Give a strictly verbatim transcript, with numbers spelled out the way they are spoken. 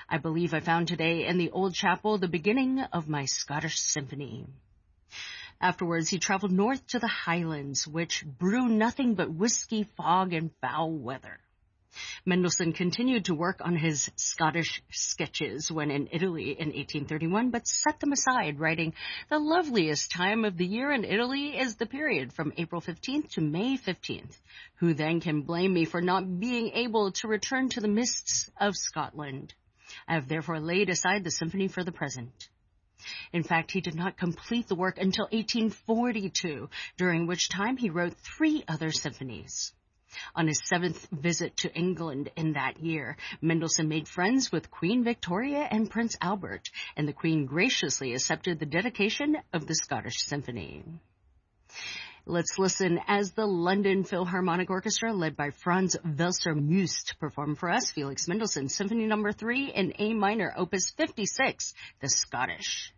I believe I found today in the old chapel the beginning of my Scottish symphony. Afterwards, he traveled north to the Highlands, which brew nothing but whiskey, fog, and foul weather. Mendelssohn continued to work on his Scottish sketches when in Italy in eighteen thirty-one, but set them aside, writing, "The loveliest time of the year in Italy is the period from April fifteenth to May fifteenth. Who then can blame me for not being able to return to the mists of Scotland? I have therefore laid aside the symphony for the present." In fact, he did not complete the work until eighteen forty-two, during which time he wrote three other symphonies. On his seventh visit to England in that year, Mendelssohn made friends with Queen Victoria and Prince Albert, and the Queen graciously accepted the dedication of the Scottish Symphony. Let's listen as the London Philharmonic Orchestra, led by Franz Welser-Möst, perform for us Felix Mendelssohn Symphony Number three in A minor, Opus fifty-six, the Scottish.